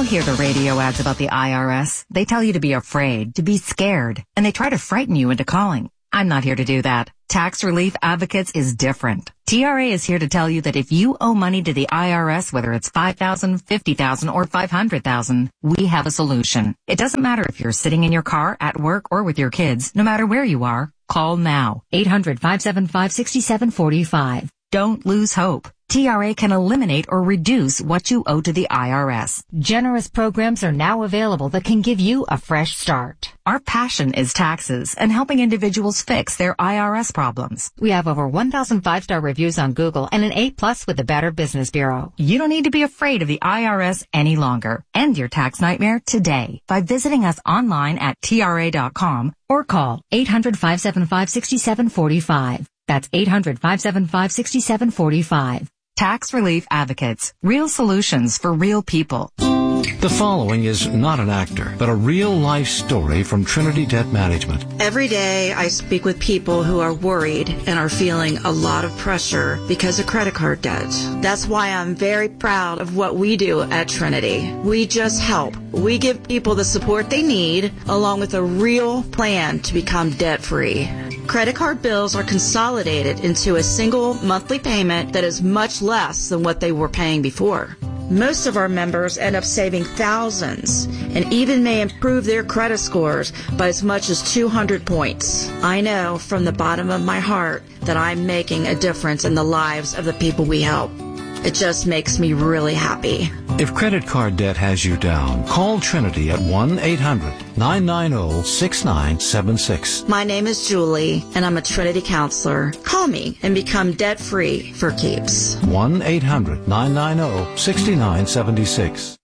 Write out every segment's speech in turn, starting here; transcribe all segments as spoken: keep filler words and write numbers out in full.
all hear the radio ads about the I R S. They tell you to be afraid, to be scared, and they try to frighten you into calling. I'm not here to do that. Tax Relief Advocates is different. T R A is here to tell you that if you owe money to the I R S, whether it's five thousand dollars, fifty thousand dollars, or five hundred thousand dollars, we have a solution. It doesn't matter if you're sitting in your car, at work, or with your kids. No matter where you are, call now. eight hundred, five seven five, six seven four five. Don't lose hope. T R A can eliminate or reduce what you owe to the I R S. Generous programs are now available that can give you a fresh start. Our passion is taxes and helping individuals fix their I R S problems. We have over one thousand five-star reviews on Google and an A plus with the Better Business Bureau. You don't need to be afraid of the I R S any longer. End your tax nightmare today by visiting us online at T R A dot com or call eight hundred, five seven five, six seven four five. That's eight hundred, five seven five, six seven four five. Tax Relief Advocates. Real solutions for real people. The following is not an actor, but a real-life story from Trinity Debt Management. Every day I speak with people who are worried and are feeling a lot of pressure because of credit card debt. That's why I'm very proud of what we do at Trinity. We just help. We give people the support they need, along with a real plan to become debt-free. Credit card bills are consolidated into a single monthly payment that is much less than what they were paying before. Most of our members end up saving thousands and even may improve their credit scores by as much as two hundred points. I know from the bottom of my heart that I'm making a difference in the lives of the people we help. It just makes me really happy. If credit card debt has you down, call Trinity at one eight hundred, nine nine zero, six nine seven six. My name is Julie, and I'm a Trinity counselor. Call me and become debt-free for keeps. one eight hundred, nine nine zero, six nine seven six.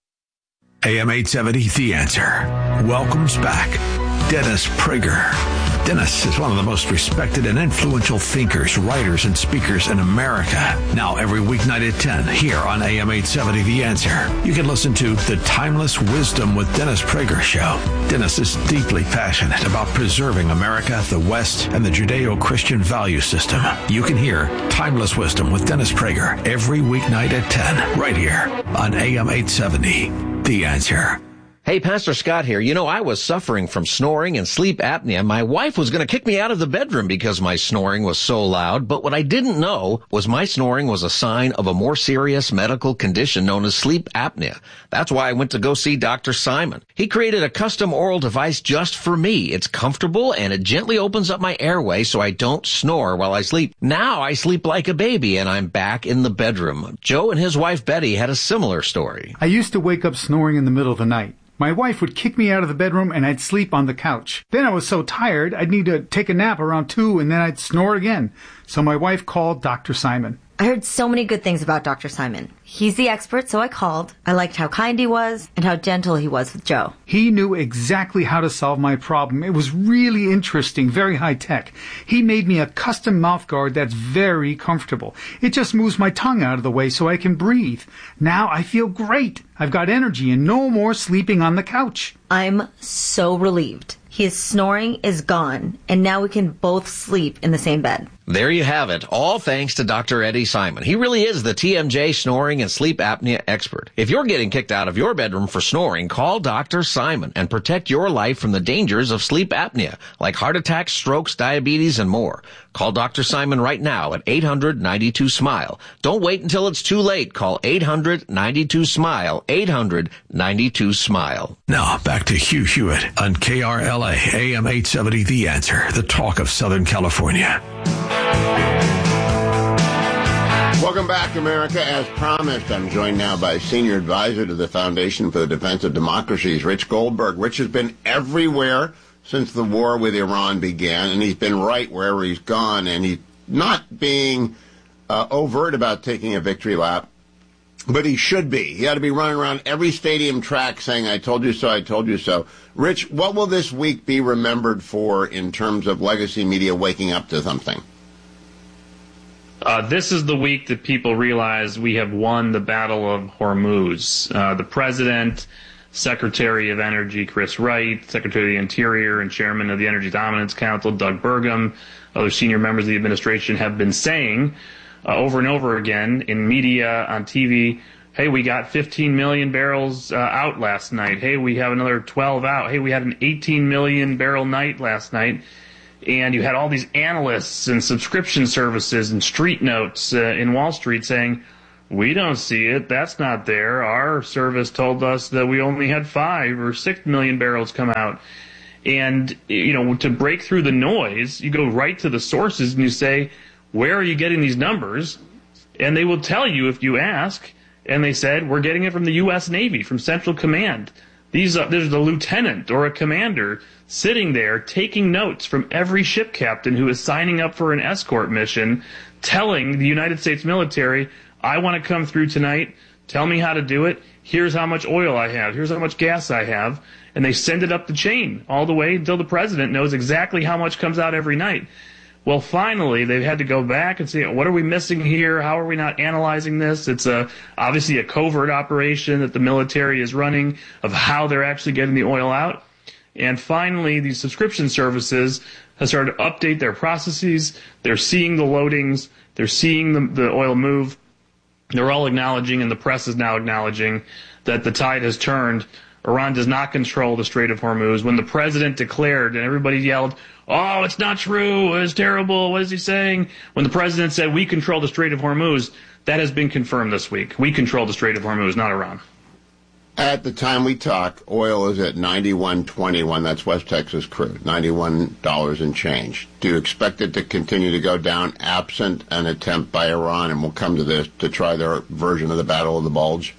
A M eight seventy, The Answer, welcomes back Dennis Prager. Dennis is one of the most respected and influential thinkers, writers, and speakers in America. Now, every weeknight at ten, here on A M eight seventy, The Answer, you can listen to The Timeless Wisdom with Dennis Prager show. Dennis is deeply passionate about preserving America, the West, and the Judeo-Christian value system. You can hear Timeless Wisdom with Dennis Prager every weeknight at ten, right here on A M eight seventy, The Answer. Hey, Pastor Scott here. You know, I was suffering from snoring and sleep apnea. My wife was going to kick me out of the bedroom because my snoring was so loud. But what I didn't know was my snoring was a sign of a more serious medical condition known as sleep apnea. That's why I went to go see Doctor Simon. He created a custom oral device just for me. It's comfortable and it gently opens up my airway so I don't snore while I sleep. Now I sleep like a baby and I'm back in the bedroom. Joe and his wife Betty had a similar story. I used to wake up snoring in the middle of the night. My wife would kick me out of the bedroom and I'd sleep on the couch. Then I was so tired I'd need to take a nap around two and then I'd snore again. So my wife called Doctor Simon. I heard so many good things about Doctor Simon. He's the expert, so I called. I liked how kind he was and how gentle he was with Joe. He knew exactly how to solve my problem. It was really interesting, very high tech. He made me a custom mouth guard that's very comfortable. It just moves my tongue out of the way so I can breathe. Now I feel great. I've got energy and no more sleeping on the couch. I'm so relieved. His snoring is gone, and now we can both sleep in the same bed. There you have it, all thanks to Doctor Eddie Simon. He really is the T M J snoring and sleep apnea expert. If you're getting kicked out of your bedroom for snoring, call Doctor Simon and protect your life from the dangers of sleep apnea, like heart attacks, strokes, diabetes, and more. Call Doctor Simon right now at eight hundred, ninety-two, SMILE. Don't wait until it's too late. Call eight hundred, ninety-two, SMILE, eight hundred, ninety-two, SMILE. Now, back to Hugh Hewitt on K R L A, A M eight seventy, The Answer, the talk of Southern California. Welcome back, America. As promised, I'm joined now by Senior Advisor to the Foundation for the Defense of Democracies, Rich Goldberg. Rich has been everywhere since the war with Iran began, and he's been right wherever he's gone, and he's not being uh, overt about taking a victory lap, but he should be. He ought to be running around every stadium track saying, I told you so, I told you so. Rich, what will this week be remembered for in terms of legacy media waking up to something? Uh, this is the week that people realize we have won the Battle of Hormuz. Uh, the President, Secretary of Energy Chris Wright, Secretary of the Interior and Chairman of the Energy Dominance Council Doug Burgum, other senior members of the administration have been saying uh, over and over again in media, on T V, Hey, we got fifteen million barrels uh, out last night. Hey, we have another twelve out. Hey, we had an eighteen million barrel night last night. And you had all these analysts and subscription services and street notes uh, in Wall Street saying, we don't see it. That's not there. Our service told us that we only had five or six million barrels come out. And, you know, to break through the noise, you go right to the sources and you say, where are you getting these numbers? And they will tell you if you ask. And they said, we're getting it from the U S Navy, from Central Command. These uh, there's a lieutenant or a commander sitting there taking notes from every ship captain who is signing up for an escort mission, telling the United States military, I want to come through tonight. Tell me how to do it. Here's how much oil I have. Here's how much gas I have. And they send it up the chain all the way until the president knows exactly how much comes out every night. Well, finally, they've had to go back and say, what are we missing here? How are we not analyzing this? It's a, obviously a covert operation that the military is running of how they're actually getting the oil out. And finally, these subscription services have started to update their processes. They're seeing the loadings. They're seeing the, the oil move. They're all acknowledging, and the press is now acknowledging, that the tide has turned. Iran does not control the Strait of Hormuz. When the president declared and everybody yelled, oh, it's not true, it's terrible, what is he saying? When the president said, we control the Strait of Hormuz, that has been confirmed this week. We control the Strait of Hormuz, not Iran. At the time we talk, oil is at ninety-one twenty-one. That's West Texas crude, ninety-one dollars and change. Do you expect it to continue to go down absent an attempt by Iran, and we'll come to this, to try their version of the Battle of the Bulge?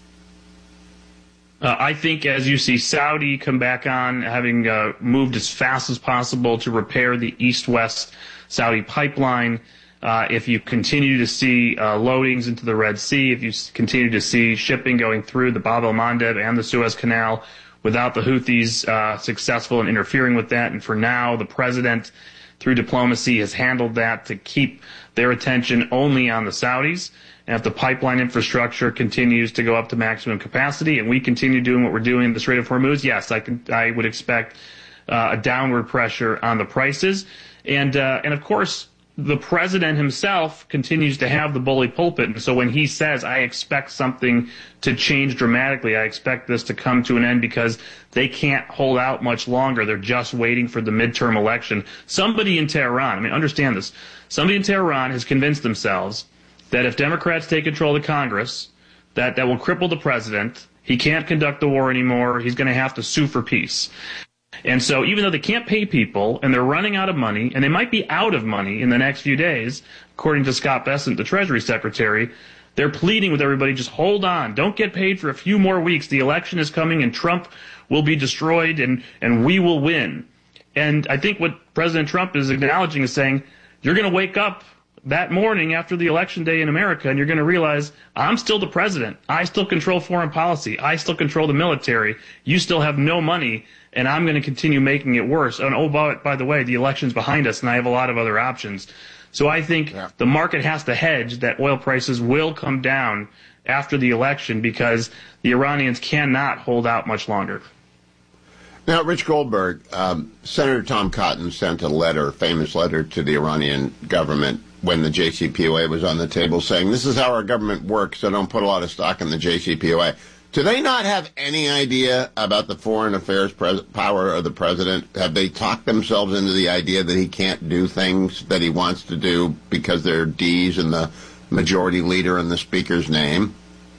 Uh, I think as you see Saudi come back on, having uh, moved as fast as possible to repair the east-west Saudi pipeline, uh, if you continue to see uh, loadings into the Red Sea, if you continue to see shipping going through the Bab el-Mandeb and the Suez Canal without the Houthis uh, successful in interfering with that, and for now the president, through diplomacy, has handled that to keep their attention only on the Saudis. And if the pipeline infrastructure continues to go up to maximum capacity and we continue doing what we're doing in the Strait of Hormuz, yes, I, can, I would expect uh, a downward pressure on the prices. And, uh, and of course, the president himself continues to have the bully pulpit. And so when he says, I expect something to change dramatically, I expect this to come to an end because they can't hold out much longer. They're just waiting for the midterm election. Somebody in Tehran, I mean, understand this, somebody in Tehran has convinced themselves that if Democrats take control of the Congress, that, that will cripple the president. He can't conduct the war anymore. He's going to have to sue for peace. And so even though they can't pay people and they're running out of money, and they might be out of money in the next few days, according to Scott Bessent, the Treasury Secretary, they're pleading with everybody, just hold on. Don't get paid for a few more weeks. The election is coming and Trump will be destroyed and, and we will win. And I think what President Trump is acknowledging is saying, you're going to wake up that morning after the election day in America, and you're going to realize I'm still the president. I still control foreign policy. I still control the military. You still have no money, and I'm going to continue making it worse. And oh, by, by the way, the election's behind us, and I have a lot of other options. So I think yeah. the market has to hedge that oil prices will come down after the election because the Iranians cannot hold out much longer. Now, Rich Goldberg, um, Senator Tom Cotton sent a letter, a famous letter to the Iranian government when the J C P O A was on the table saying, this is how our government works, so don't put a lot of stock in the J C P O A. Do they not have any idea about the foreign affairs pres- power of the president? Have they talked themselves into the idea that he can't do things that he wants to do because there are D's in the majority leader and the speaker's name?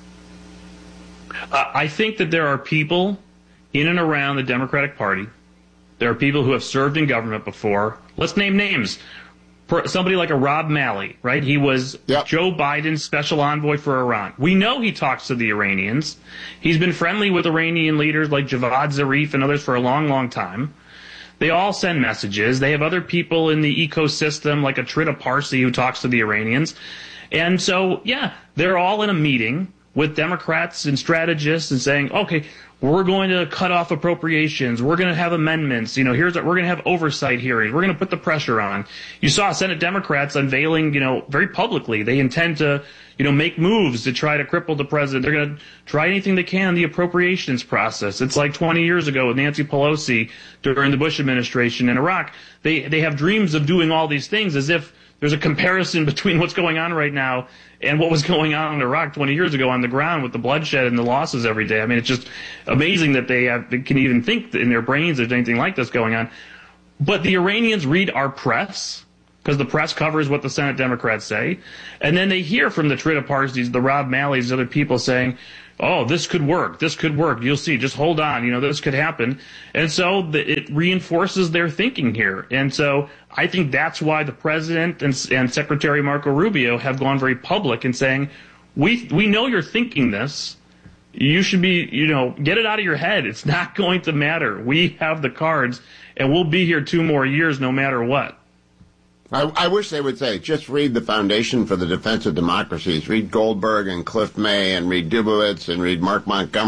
Uh, I think that there are people in and around the Democratic Party. There are people who have served in government before. Let's name names. Somebody like a Rob Malley, right? He was yep. Joe Biden's special envoy for Iran. We know he talks to the Iranians. He's been friendly with Iranian leaders like Javad Zarif and others for a long, long time. They all send messages. They have other people in the ecosystem like Atrida Parsi who talks to the Iranians. And so, yeah, they're all in a meeting with Democrats and strategists and saying, okay, we're going to cut off appropriations. We're going to have amendments. You know, here's what, we're going to have oversight hearings. We're going to put the pressure on. You saw Senate Democrats unveiling, you know, very publicly. They intend to, you know, make moves to try to cripple the president. They're going to try anything they can in the appropriations process. It's like twenty years ago with Nancy Pelosi during the Bush administration in Iraq. They, they have dreams of doing all these things as if there's a comparison between what's going on right now and what was going on in Iraq twenty years ago on the ground with the bloodshed and the losses every day. I mean, it's just amazing that they, have, they can even think in their brains there's anything like this going on. But the Iranians read our press, because the press covers what the Senate Democrats say, and then they hear from the Trita Parsis, the Rob Malleys, other people saying, oh, this could work, this could work, you'll see, just hold on, you know, this could happen. And so the, it reinforces their thinking here. And so I think that's why the President and, and Secretary Marco Rubio have gone very public in saying, we we know you're thinking this, you should be, you know, get it out of your head, it's not going to matter, we have the cards, and we'll be here two more years no matter what. I, I wish they would say, just read the Foundation for the Defense of Democracies. Read Goldberg and Cliff May and read Dubowitz and read Mark Montgomery.